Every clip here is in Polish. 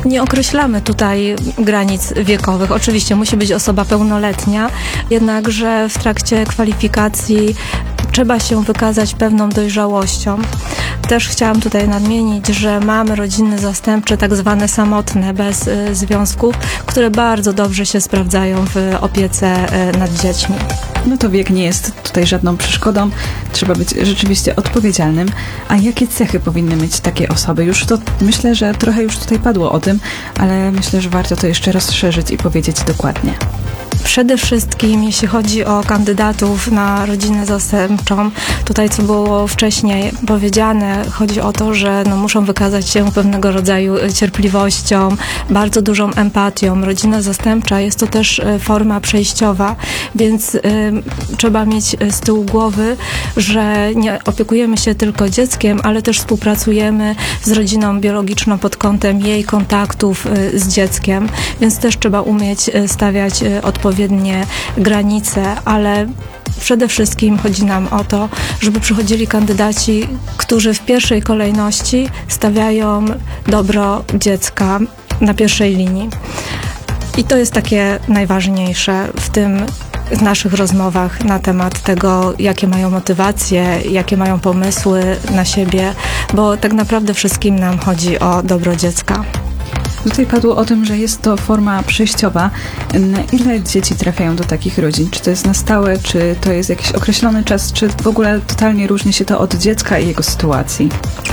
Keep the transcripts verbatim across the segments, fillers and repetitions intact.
Nie określamy tutaj granic wiekowych. Oczywiście musi być osoba pełnoletnia, jednakże w trakcie kwalifikacji trzeba się wykazać pewną dojrzałością. Też chciałam tutaj nadmienić, że mamy rodziny zastępcze, tak zwane samotne, bez y, związków, które bardzo dobrze się sprawdzają w opiece y, nad dziećmi. No to wiek nie jest tutaj żadną przeszkodą. Trzeba być rzeczywiście odpowiedzialnym. A jakie cechy powinny mieć takie osoby? Już to myślę, że trochę już tutaj padło o tym, ale myślę, że warto to jeszcze rozszerzyć i powiedzieć dokładnie. Przede wszystkim, jeśli chodzi o kandydatów na rodzinę zastępczą, tutaj co było wcześniej powiedziane, chodzi o to, że no, muszą wykazać się pewnego rodzaju cierpliwością, bardzo dużą empatią. Rodzina zastępcza jest to też forma przejściowa, więc y, trzeba mieć z tyłu głowy, że nie opiekujemy się tylko dzieckiem, ale też współpracujemy z rodziną biologiczną pod kątem jej kontaktów y, z dzieckiem, więc też trzeba umieć stawiać y, odpowiednie granice, ale przede wszystkim chodzi nam o to, żeby przychodzili kandydaci, którzy w pierwszej kolejności stawiają dobro dziecka na pierwszej linii. I to jest takie najważniejsze w tym w naszych rozmowach na temat tego, jakie mają motywacje, jakie mają pomysły na siebie, bo tak naprawdę wszystkim nam chodzi o dobro dziecka. Tutaj padło o tym, że jest to forma przejściowa. Na ile dzieci trafiają do takich rodzin? Czy to jest na stałe, czy to jest jakiś określony czas, czy w ogóle totalnie różni się to od dziecka i jego sytuacji?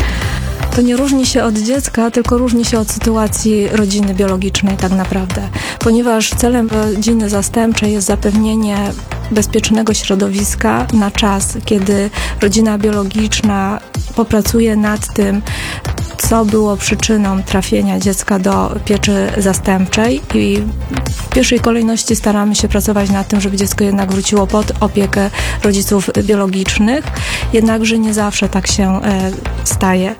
To nie różni się od dziecka, tylko różni się od sytuacji rodziny biologicznej tak naprawdę. Ponieważ celem rodziny zastępczej jest zapewnienie bezpiecznego środowiska na czas, kiedy rodzina biologiczna popracuje nad tym, co było przyczyną trafienia dziecka do pieczy zastępczej i w pierwszej kolejności staramy się pracować nad tym, żeby dziecko jednak wróciło pod opiekę rodziców biologicznych, jednakże nie zawsze tak się staje.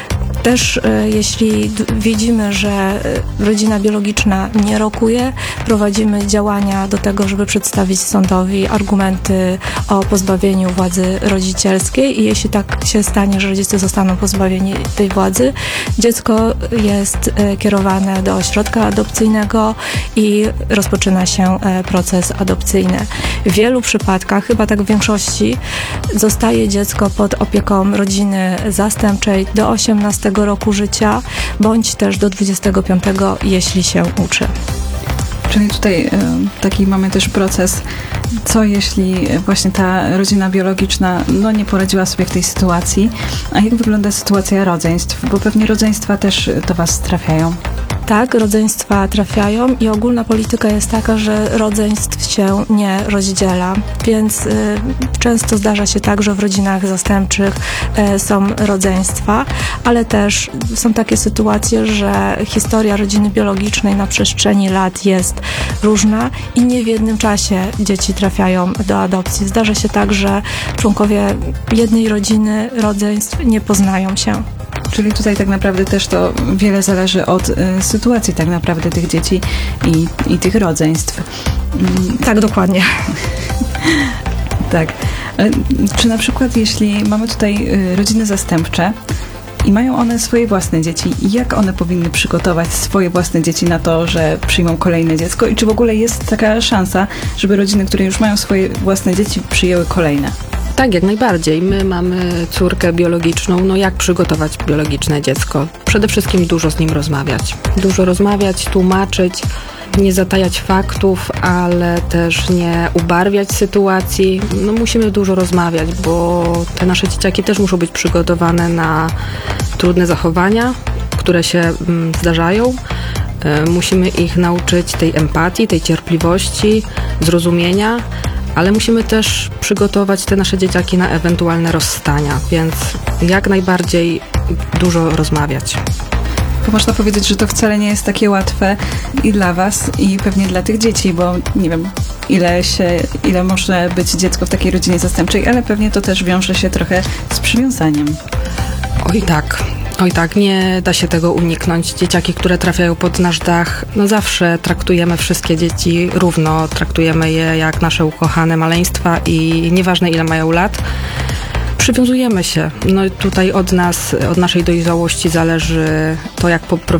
Też jeśli widzimy, że rodzina biologiczna nie rokuje, prowadzimy działania do tego, żeby przedstawić sądowi argumenty o pozbawieniu władzy rodzicielskiej i jeśli tak się stanie, że rodzice zostaną pozbawieni tej władzy, dziecko jest kierowane do ośrodka adopcyjnego i rozpoczyna się proces adopcyjny. W wielu przypadkach, chyba tak w większości, zostaje dziecko pod opieką rodziny zastępczej do osiemnastego roku życia, bądź też do dwudziestego piątego, jeśli się uczy. Czyli tutaj y, taki mamy też proces, co jeśli właśnie ta rodzina biologiczna no, nie poradziła sobie w tej sytuacji, a jak wygląda sytuacja rodzeństw, bo pewnie rodzeństwa też do Was trafiają. Tak, rodzeństwa trafiają i ogólna polityka jest taka, że rodzeństw się nie rozdziela, więc y, często zdarza się tak, że w rodzinach zastępczych y, są rodzeństwa, ale też są takie sytuacje, że historia rodziny biologicznej na przestrzeni lat jest różna i nie w jednym czasie dzieci trafiają do adopcji. Zdarza się tak, że członkowie jednej rodziny, rodzeństw nie poznają się. Czyli tutaj tak naprawdę też to wiele zależy od y, sytuacji tak naprawdę tych dzieci i, i tych rodzeństw. Mm. Tak, dokładnie. Tak. Ale czy na przykład jeśli mamy tutaj y, rodziny zastępcze i mają one swoje własne dzieci, jak one powinny przygotować swoje własne dzieci na to, że przyjmą kolejne dziecko i czy w ogóle jest taka szansa, żeby rodziny, które już mają swoje własne dzieci, przyjęły kolejne? Tak, jak najbardziej. My mamy córkę biologiczną. No jak przygotować biologiczne dziecko? Przede wszystkim dużo z nim rozmawiać. Dużo rozmawiać, tłumaczyć, nie zatajać faktów, ale też nie ubarwiać sytuacji. No musimy dużo rozmawiać, bo te nasze dzieciaki też muszą być przygotowane na trudne zachowania, które się mm, zdarzają. Musimy ich nauczyć tej empatii, tej cierpliwości, zrozumienia, ale musimy też przygotować te nasze dzieciaki na ewentualne rozstania, więc jak najbardziej dużo rozmawiać. Bo można powiedzieć, że to wcale nie jest takie łatwe i dla Was, i pewnie dla tych dzieci, bo nie wiem, ile się, ile może być dziecko w takiej rodzinie zastępczej, ale pewnie to też wiąże się trochę z przywiązaniem. Oj tak. Oj tak, nie da się tego uniknąć. Dzieciaki, które trafiają pod nasz dach, no zawsze traktujemy wszystkie dzieci równo, traktujemy je jak nasze ukochane maleństwa i nieważne ile mają lat, przywiązujemy się. No tutaj od nas, od naszej dojrzałości zależy to, jak poprowadzimy